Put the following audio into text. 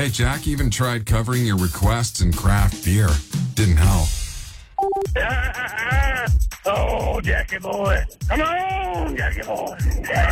Hey, Jack even tried covering your requests in craft beer. Didn't help. Oh, Jackie boy. Come on, Jackie boy.